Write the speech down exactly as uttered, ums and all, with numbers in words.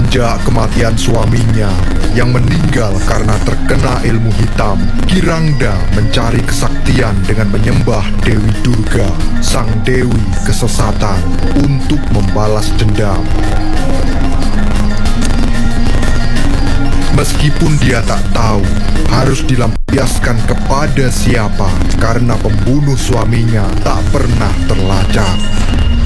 Semenjak kematian suaminya yang meninggal karena terkena ilmu hitam, Kirangda mencari kesaktian dengan menyembah Dewi Durga, sang dewi kesesatan, untuk membalas dendam. Meskipun dia tak tahu harus dilampiaskan kepada siapa, karena pembunuh suaminya tak pernah terlacak.